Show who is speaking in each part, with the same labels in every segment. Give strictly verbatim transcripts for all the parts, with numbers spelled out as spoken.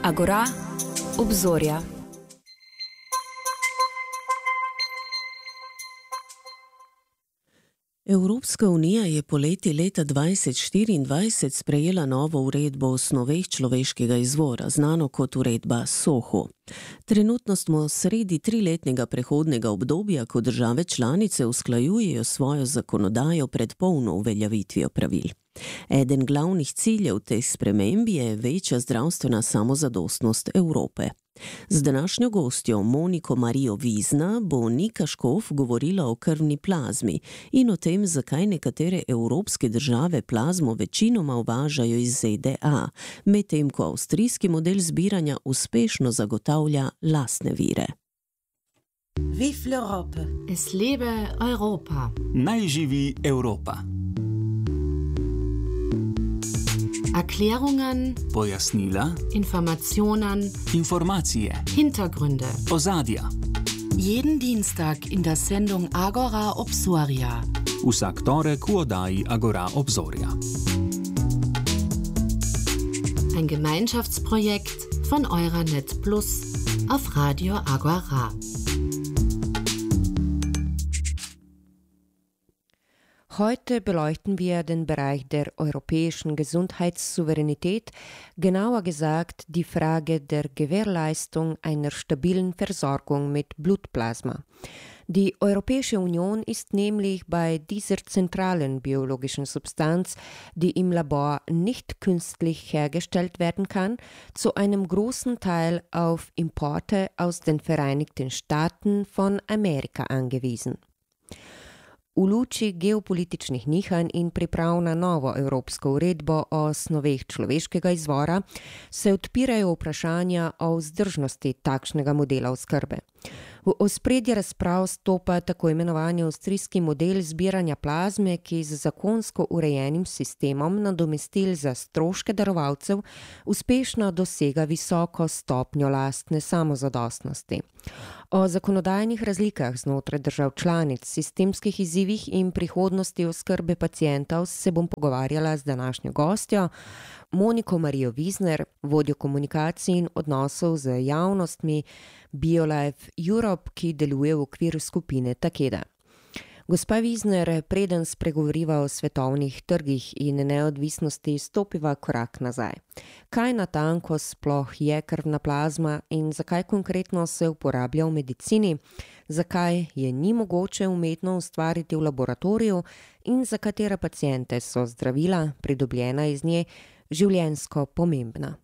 Speaker 1: Agora, obzorja.
Speaker 2: Evropska unija je poleti leta dvajset štiriindvajset sprejela novo uredbo o snoveh človeškega izvora, znano kot uredba SOHO. Trenutno smo sredi triletnega prehodnega obdobja, ko države članice usklajujejo svojo zakonodajo pred polno uveljavitvijo pravil. Eden glavnih ciljev te sprememb je večja zdravstvena samozadostnost Evrope. Z današnjo gostjo Moniko Marijo Vizna bo Nika Škof govorila o krvni plazmi in o tem, zakaj nekatere evropske države plazmo večinoma uvažajo iz Z D A, medtem ko avstrijski model zbiranja uspešno zagotavlja lastne vire.
Speaker 3: Vive l'Europe!
Speaker 4: Es lebe Europa!
Speaker 5: Naj živi Evropa!
Speaker 4: Erklärungen,
Speaker 5: Pojasnila,
Speaker 4: Informationen,
Speaker 5: Informacije,
Speaker 4: Hintergründe,
Speaker 5: ozadja.
Speaker 4: Jeden Dienstag in der Sendung Agora Obzorja.
Speaker 5: Vsak torek v oddaji Agora Obzorja.
Speaker 4: Ein Gemeinschaftsprojekt von Euranet Plus auf Radio Agora.
Speaker 6: Heute beleuchten wir den Bereich der europäischen Gesundheitssouveränität, genauer gesagt die Frage der Gewährleistung einer stabilen Versorgung mit Blutplasma. Die Europäische Union ist nämlich bei dieser zentralen biologischen Substanz, die im Labor nicht künstlich hergestellt werden kann, zu einem großen Teil auf Importe aus den Vereinigten Staaten von Amerika angewiesen. V luči geopolitičnih nihanj in priprav na novo evropsko uredbo o snoveh človeškega izvora se odpirajo vprašanja o vzdržnosti takšnega modela oskrbe. V ospredje razprav stopa tako imenovani avstrijski model zbiranja plazme, ki z zakonsko urejenim sistemom nadomestil za stroške darovalcev uspešno dosega visoko stopnjo lastne samozadostnosti. O zakonodajnih razlikah znotraj držav članic, sistemskih izzivih in prihodnosti oskrbe pacientov se bom pogovarjala z današnjo gostjo, Moniko Marijo Vizner, vodjo komunikacij in odnosov z javnostmi BioLife Europe, ki deluje v okviru skupine Takeda. Gospa Vizner, preden spregovoriva o svetovnih trgih in neodvisnosti, stopiva korak nazaj. Kaj natanko sploh je krvna plazma in zakaj konkretno se uporablja v medicini, zakaj je ni mogoče umetno ustvariti v laboratoriju in za katere paciente so zdravila, pridobljena iz nje, življenjsko pomembna?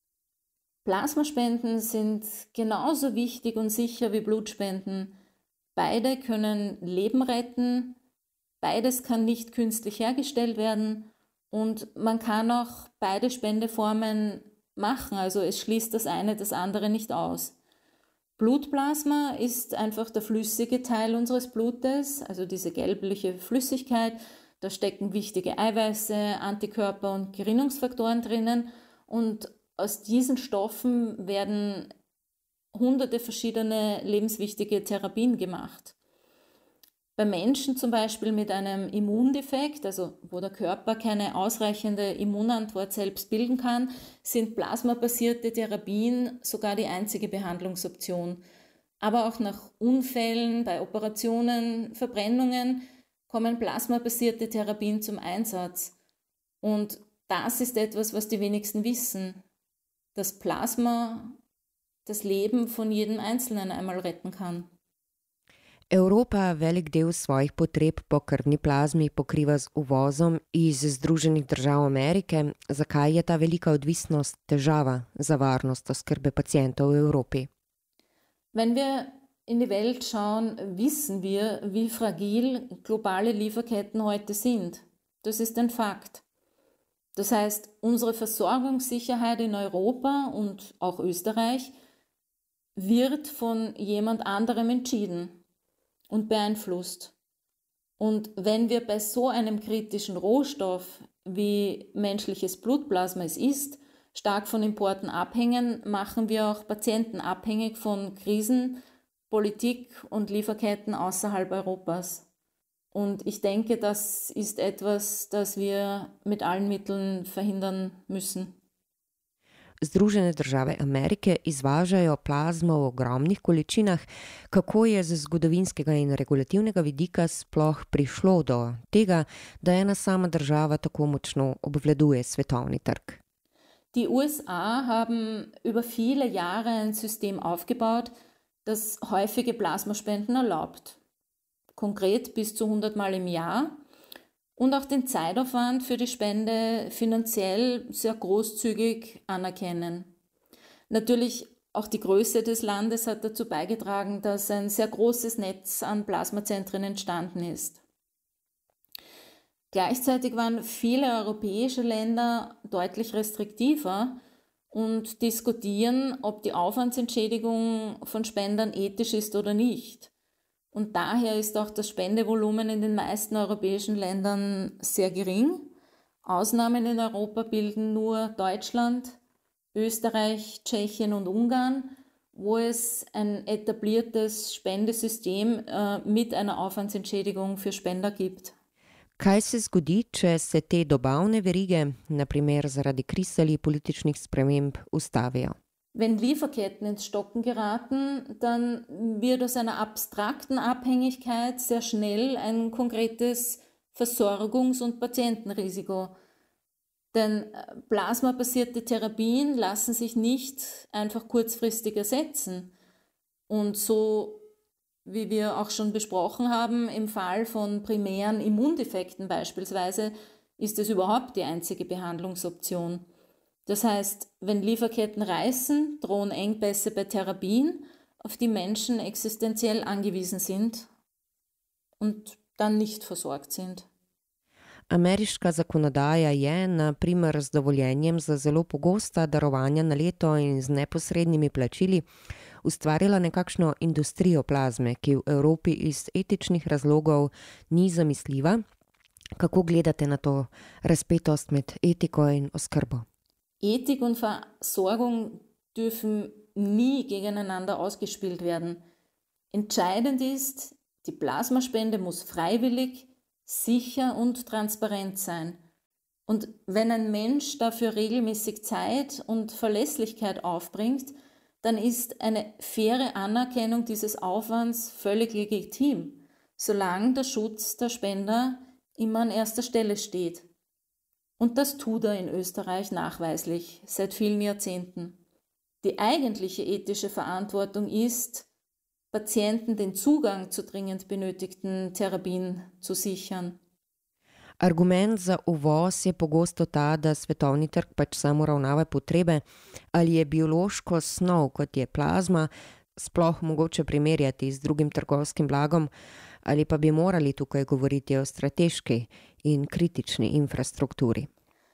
Speaker 7: Plasmaspenden sind genauso wichtig und sicher wie Blutspenden. Beide können Leben retten, beides kann nicht künstlich hergestellt werden und man kann auch beide Spendeformen machen, also es schließt das eine das andere nicht aus. Blutplasma ist einfach der flüssige Teil unseres Blutes, also diese gelbliche Flüssigkeit, da stecken wichtige Eiweiße, Antikörper und Gerinnungsfaktoren drinnen und aus diesen Stoffen werden hunderte verschiedene lebenswichtige Therapien gemacht. Bei Menschen zum Beispiel mit einem Immundefekt, also wo der Körper keine ausreichende Immunantwort selbst bilden kann, sind plasmabasierte Therapien sogar die einzige Behandlungsoption. Aber auch nach Unfällen, bei Operationen, Verbrennungen kommen plasmabasierte Therapien zum Einsatz. Und das ist etwas, was die wenigsten wissen. Das Plasma das Leben von jedem Einzelnen einmal retten kann.
Speaker 6: Evropa velik del svojih potreb po krvni plazmi pokriva z uvozom iz Združenih držav Amerike. Zakaj je ta velika odvisnost težava za varnost oskrbe pacientov v Evropi?
Speaker 7: Wenn wir in die Welt schauen, wissen wir, wie fragil globale Lieferketten heute sind. Das ist ein Fakt. Das heißt, unsere Versorgungssicherheit in Europa und auch Österreich wird von jemand anderem entschieden und beeinflusst. Und wenn wir bei so einem kritischen Rohstoff wie menschliches Blutplasma es ist, stark von Importen abhängen, machen wir auch Patienten abhängig von Krisen, Politik und Lieferketten außerhalb Europas. Und ich denke, das ist etwas, das wir mit allen Mitteln verhindern müssen.
Speaker 6: Združene države Amerike izvažajo plazmo v ogromnih količinah. Kako je z zgodovinskega in regulativnega vidika sploh prišlo do tega, da ena sama država tako močno obvladuje svetovni trg?
Speaker 7: Die U S A haben über viele Jahre ein System aufgebaut, das häufige Plasmaspenden erlaubt. Konkret bis zu hundert Mal im Jahr. Und auch den Zeitaufwand für die Spende finanziell sehr großzügig anerkennen. Natürlich auch die Größe des Landes hat dazu beigetragen, dass ein sehr großes Netz an Plasmazentren entstanden ist. Gleichzeitig waren viele europäische Länder deutlich restriktiver und diskutieren, ob die Aufwandsentschädigung von Spendern ethisch ist oder nicht. Und daher ist auch das Spendevolumen in den meisten europäischen Ländern sehr gering. Ausnahmen in Europa bilden nur Deutschland, Österreich, Tschechien und Ungarn, wo es ein etabliertes Spendesystem äh, mit einer Aufwandsentschädigung für Spender gibt.
Speaker 6: Kaj se zgodi, če se te dobavne verige, na primer zaradi krize ali političnih sprememb, ustavijo?
Speaker 7: Wenn Lieferketten ins Stocken geraten, dann wird aus einer abstrakten Abhängigkeit sehr schnell ein konkretes Versorgungs- und Patientenrisiko. Denn plasmabasierte Therapien lassen sich nicht einfach kurzfristig ersetzen. Und so, wie wir auch schon besprochen haben, im Fall von primären Immundefekten beispielsweise, ist es überhaupt die einzige Behandlungsoption. Das heißt, wenn Lieferketten reißen, drohen Engpässe bei Therapien, auf die Menschen existenziell angewiesen sind und dann nicht versorgt sind.
Speaker 6: Ameriška zakonodaja je, na primer z dovoljenjem za zelo pogosta darovanja na leto in z neposrednimi plačili, ustvarila nekakšno industrijo plazme, ki v Evropi iz etičnih razlogov ni zamisljiva. Kako gledate na to razpetost med etiko in oskrbo?
Speaker 7: Ethik und Versorgung dürfen nie gegeneinander ausgespielt werden. Entscheidend ist, die Plasmaspende muss freiwillig, sicher und transparent sein. Und wenn ein Mensch dafür regelmäßig Zeit und Verlässlichkeit aufbringt, dann ist eine faire Anerkennung dieses Aufwands völlig legitim, solange der Schutz der Spender immer an erster Stelle steht. Und das tut er in Österreich nachweislich seit vielen Jahrzehnten. Die eigentliche ethische Verantwortung ist, Patienten den Zugang zu dringend benötigten Therapien zu sichern.
Speaker 6: Argument za uvoz je pogosto ta, da svetovni trg pač samo ravnava potrebe, ali je biološko snov, kot je plazma, sploh mogoče primerjati z drugim trgovskim blagom, ali pa bi morali tukaj govoriti o strateški in kritični infrastrukturi.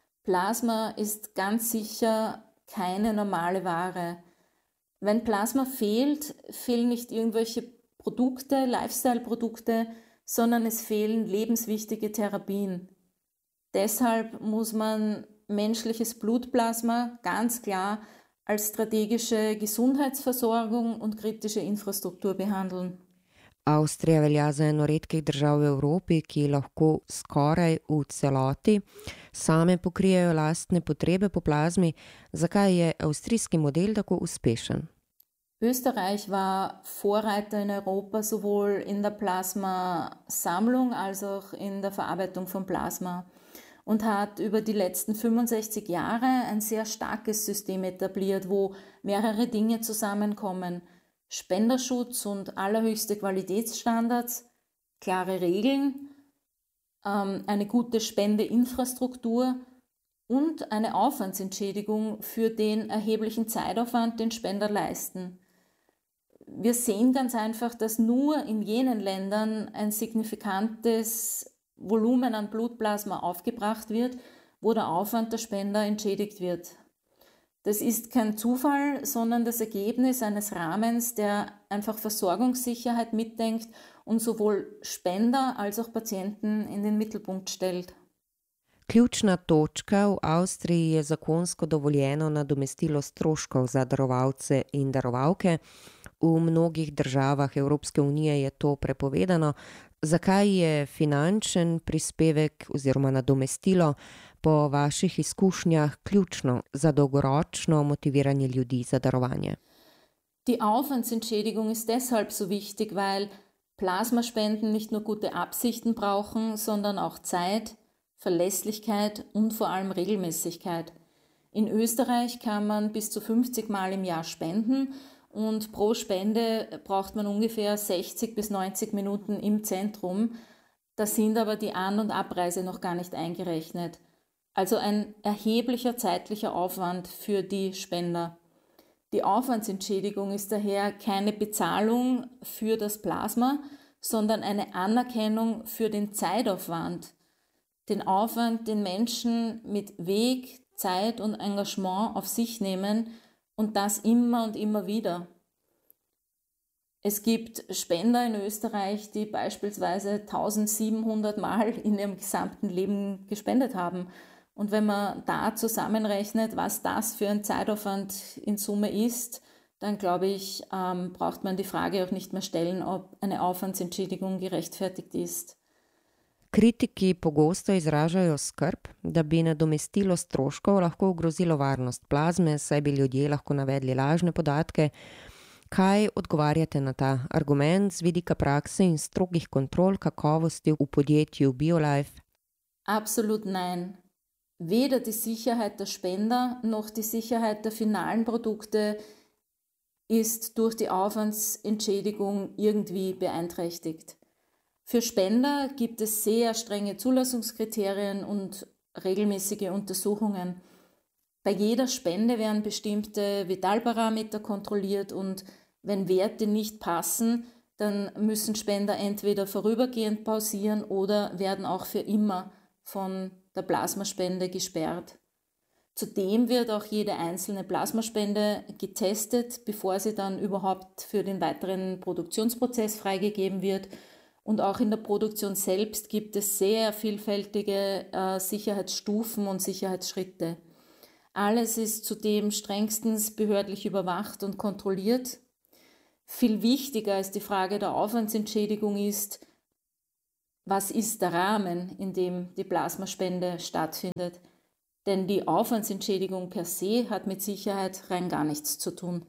Speaker 7: Plasma ist ganz sicher keine normale Ware. Wenn Plasma fehlt, fehlen nicht irgendwelche Produkte, Lifestyle-Produkte, sondern es fehlen lebenswichtige Therapien. Deshalb muss man menschliches Blutplasma ganz klar als strategische Gesundheitsversorgung und kritische Infrastruktur behandeln.
Speaker 6: Avstrija velja za eno redkih držav v Evropi, ki lahko skoraj v celoti same pokrijejo lastne potrebe po plazmi. Zakaj je avstrijski model tako uspešen?
Speaker 7: Österreich war Vorreiter in Europa sowohl in der Plasmasammlung als auch in der Verarbeitung von Plasma und hat über die letzten fünfundsechzig Jahre ein sehr starkes System etabliert, wo mehrere Dinge zusammenkommen. Spenderschutz und allerhöchste Qualitätsstandards, klare Regeln, eine gute Spendeinfrastruktur und eine Aufwandsentschädigung für den erheblichen Zeitaufwand, den Spender leisten. Wir sehen ganz einfach, dass nur in jenen Ländern ein signifikantes Volumen an Blutplasma aufgebracht wird, wo der Aufwand der Spender entschädigt wird. Das ist kein Zufall, sondern das Ergebnis eines Rahmens, der einfach Versorgungssicherheit mitdenkt und sowohl Spender als auch Patienten in den Mittelpunkt stellt.
Speaker 6: Ključna točka v Avstriji je zakonsko dovoljeno nadomestilo stroškov za darovalce in darovalke. V mnogih državah Evropske unije je to prepovedano. Zakaj je finančen prispevek oziroma nadomestilo po vaših izkušnjah ključno za dolgoročno motiviranje ljudi za darovanje?
Speaker 7: Die Aufwandsentschädigung ist deshalb so wichtig, weil Plasmaspenden nicht nur gute Absichten brauchen, sondern auch Zeit, Verlässlichkeit und vor allem Regelmäßigkeit. In Österreich kann man bis zu fünfzig Mal im Jahr spenden und pro Spende braucht man ungefähr sechzig bis neunzig Minuten im Zentrum. Da sind aber die An- und Abreise noch gar nicht eingerechnet. Also ein erheblicher zeitlicher Aufwand für die Spender. Die Aufwandsentschädigung ist daher keine Bezahlung für das Plasma, sondern eine Anerkennung für den Zeitaufwand. Den Aufwand, den Menschen mit Weg, Zeit und Engagement auf sich nehmen und das immer und immer wieder. Es gibt Spender in Österreich, die beispielsweise eintausendsiebenhundert Mal in ihrem gesamten Leben gespendet haben. Und wenn man da zusammenrechnet, was das für ein Zeitaufwand in Summe ist, dann glaube ich, ähm, braucht man die Frage auch nicht mehr stellen, ob eine Aufwandsentschädigung gerechtfertigt ist.
Speaker 6: Kritiki pogosto izražajo skrb, da bi nadomestilo stroškov lahko ogrozilo varnost plazme, saj bi ljudje lahko navedli lažne podatke. Kaj odgovarjate na ta argument z vidika prakse in strogih kontrol kakovosti v podjetju BioLife?
Speaker 7: Absolut nein. Weder die Sicherheit der Spender noch die Sicherheit der finalen Produkte ist durch die Aufwandsentschädigung irgendwie beeinträchtigt. Für Spender gibt es sehr strenge Zulassungskriterien und regelmäßige Untersuchungen. Bei jeder Spende werden bestimmte Vitalparameter kontrolliert und wenn Werte nicht passen, dann müssen Spender entweder vorübergehend pausieren oder werden auch für immer von der Plasmaspende gesperrt. Zudem wird auch jede einzelne Plasmaspende getestet, bevor sie dann überhaupt für den weiteren Produktionsprozess freigegeben wird. Und auch in der Produktion selbst gibt es sehr vielfältige äh, Sicherheitsstufen und Sicherheitsschritte. Alles ist zudem strengstens behördlich überwacht und kontrolliert. Viel wichtiger als die Frage der Aufwandsentschädigung ist, was ist der Rahmen, in dem die Plasmaspende stattfindet? Denn die Aufwandsentschädigung per se hat mit Sicherheit rein gar nichts zu tun.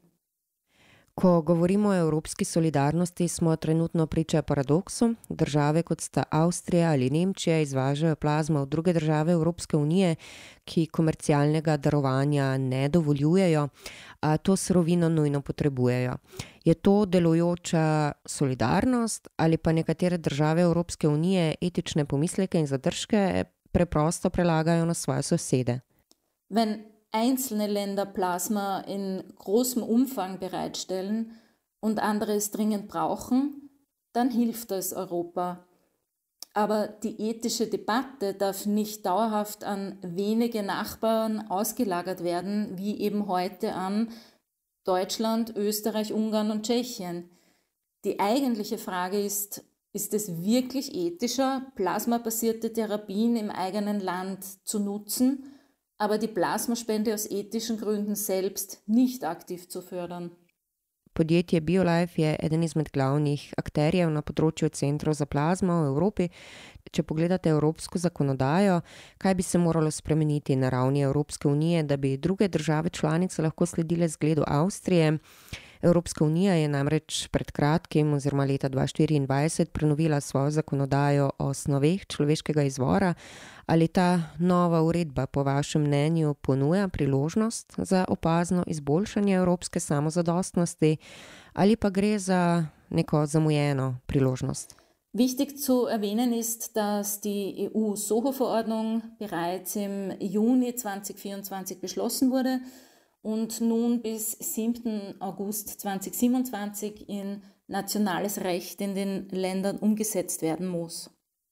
Speaker 6: Ko govorimo o evropski solidarnosti, smo trenutno priča paradoksu. Države kot sta Avstrija ali Nemčija izvažajo plazmo v druge države Evropske unije, ki komercialnega darovanja ne dovoljujejo, a to surovino nujno potrebujejo. Je to delujoča solidarnost ali pa nekatere države Evropske unije etične pomisleke in zadržke preprosto prelagajo na svoje sosede?
Speaker 7: Wenn einzelne Länder Plasma in großem Umfang bereitstellen und andere es dringend brauchen, dann hilft es Europa. Aber die ethische Debatte darf nicht dauerhaft an wenige Nachbarn ausgelagert werden, wie eben heute an Deutschland, Österreich, Ungarn und Tschechien. Die eigentliche Frage ist, ist es wirklich ethischer, plasmabasierte Therapien im eigenen Land zu nutzen, aber die Plasmaspende aus ethischen Gründen selbst nicht aktiv zu fördern?
Speaker 6: Podjetje BioLife je eden izmed glavnih akterjev na področju centrov za plazmo v Evropi. Če pogledate evropsko zakonodajo, kaj bi se moralo spremeniti na ravni Evropske unije, da bi druge države članice lahko sledile zgledu Avstrije? Evropska unija je namreč pred kratkim oziroma leta dva tisoč štiriindvajset prenovila svojo zakonodajo o snoveh človeškega izvora. Ali ta nova uredba po vašem mnenju ponuja priložnost za opazno izboljšanje evropske samozadostnosti ali pa gre za neko zamujeno priložnost?
Speaker 7: Wichtig zu erwähnen ist, dass die E U-SOHO-Verordnung bereits im Juni zwanzig vierundzwanzig beschlossen wurde und nun bis siebten August zwanzig siebenundzwanzig in nationales Recht in den Ländern umgesetzt werden muss.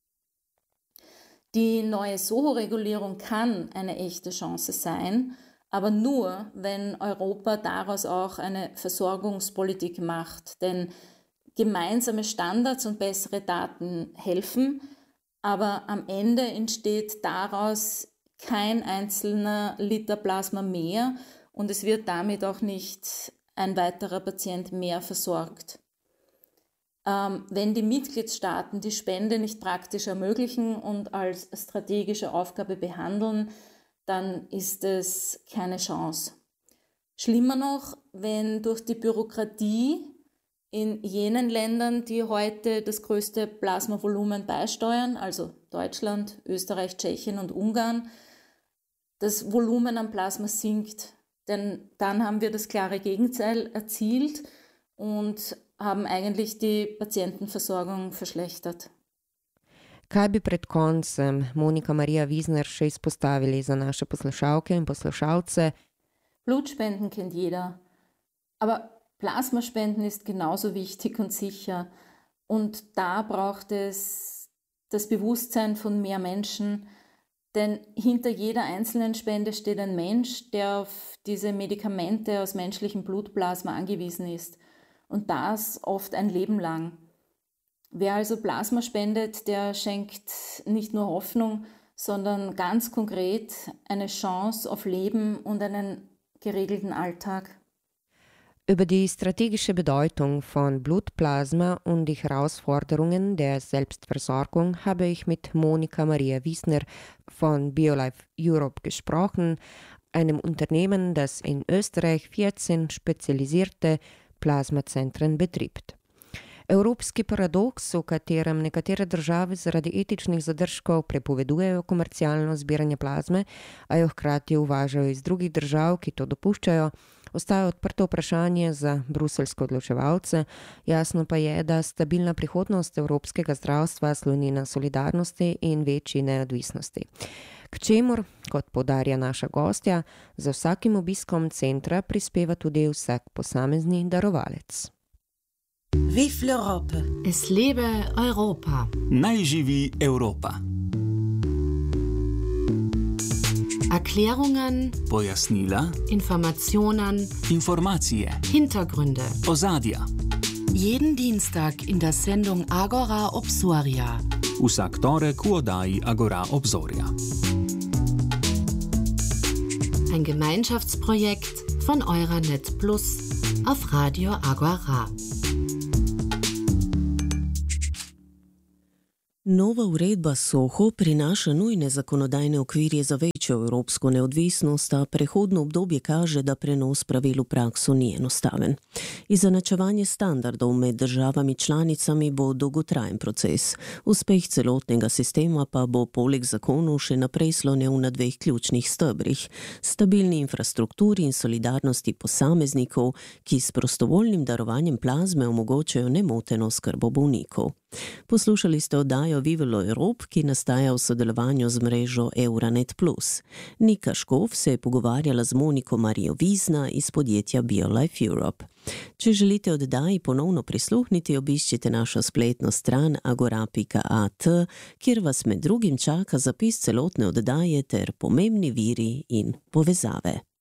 Speaker 7: Die neue SOHO-Regulierung kann eine echte Chance sein, aber nur, wenn Europa daraus auch eine Versorgungspolitik macht. Denn gemeinsame Standards und bessere Daten helfen, aber am Ende entsteht daraus kein einzelner Liter Plasma mehr und es wird damit auch nicht ein weiterer Patient mehr versorgt. Ähm, wenn die Mitgliedstaaten die Spende nicht praktisch ermöglichen und als strategische Aufgabe behandeln, dann ist es keine Chance. Schlimmer noch, wenn durch die Bürokratie in jenen Ländern, die heute das größte Plasmavolumen beisteuern, also Deutschland, Österreich, Tschechien und Ungarn, das Volumen an Plasma sinkt. Denn dann haben wir das klare Gegenteil erzielt und haben eigentlich die Patientenversorgung verschlechtert.
Speaker 6: Kaj bi pred koncem Monika Marija Wiesner še izpostavili za naše poslušalke in poslušalce?
Speaker 7: Blutspenden kennt jeder, aber Plasmaspenden ist genauso wichtig und sicher. Und da braucht es das Bewusstsein von mehr Menschen, denn hinter jeder einzelnen Spende steht ein Mensch, der auf diese Medikamente aus menschlichem Blutplasma angewiesen ist. Und das oft ein Leben lang. Wer also Plasma spendet, der schenkt nicht nur Hoffnung, sondern ganz konkret eine Chance auf Leben und einen geregelten Alltag.
Speaker 6: Über die strategische Bedeutung von Blutplasma und die Herausforderungen der Selbstversorgung habe ich mit Monika Marija Wiesner von BioLife Europe gesprochen, einem Unternehmen, das in Österreich vierzehn spezialisierte Plasmacentren betriebt. Evropski paradoks, v katerem nekatere države zaradi etičnih zadržkov prepovedujejo komercialno zbiranje plazme, a jo hkrati uvažajo iz drugih držav, ki to dopuščajo, ostaja odprto vprašanje za bruseljske odločevalce. Jasno pa je, da stabilna prihodnost evropskega zdravstva sloni na solidarnosti in večji neodvisnosti. K čemur, kot poudarja naša gostja, za vsakim obiskom centra prispeva tudi vsak posamezni darovalec.
Speaker 3: Vive l'Europe!
Speaker 4: Es lebe Europa!
Speaker 5: Naj živi Evropa!
Speaker 4: Erklärungen,
Speaker 5: Pojasnila,
Speaker 4: Informationen,
Speaker 5: informacije,
Speaker 4: Hintergründe.
Speaker 5: ozadja.
Speaker 4: Jeden Dienstag in der Sendung Agora Obsoria.
Speaker 5: Vsak torek v oddaji Agora Obzorja.
Speaker 4: Ein Gemeinschaftsprojekt von Euranet Plus auf Radio Agora.
Speaker 2: Nova uredba SOHO prinaša nujne zakonodajne okvirje za večjo evropsko neodvisnost, a prehodno obdobje kaže, da prenos pravil v prakso ni enostaven. Izenačevanje standardov med državami članicami bo dolgotrajen proces. Uspeh celotnega sistema pa bo poleg zakonov še naprej slonel na dveh ključnih stebrih: stabilni infrastrukturi in solidarnosti posameznikov, ki s prostovoljnim darovanjem plazme omogočajo nemoteno oskrbo bolnikov. Poslušali ste oddajo Vive l'Europe, ki nastaja v sodelovanju z mrežo Euranet Plus. Nika Škof se je pogovarjala z Moniko Marijo Wiesner iz podjetja BioLife Europe. Če želite oddaji ponovno prisluhniti, obiščite našo spletno stran agora pika at, kjer vas med drugim čaka zapis celotne oddaje ter pomembni viri in povezave.